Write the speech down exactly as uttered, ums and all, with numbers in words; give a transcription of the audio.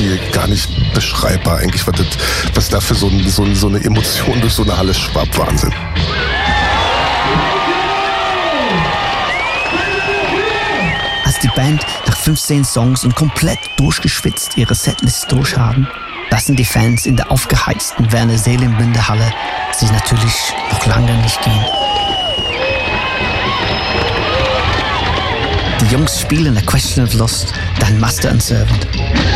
irgendwie gar nicht beschreibbar eigentlich, was, das, was da für so, ein, so, so eine Emotion durch so eine Halle schwappt. Wahnsinn. Als die Band nach fünfzehn Songs und komplett durchgeschwitzt ihre Setlist durchhaben, lassen die Fans in der aufgeheizten Werner Seelenbinder Halle sich natürlich noch lange nicht gehen. Die Jungs spielen A Question of Lust, dann Master and Servant.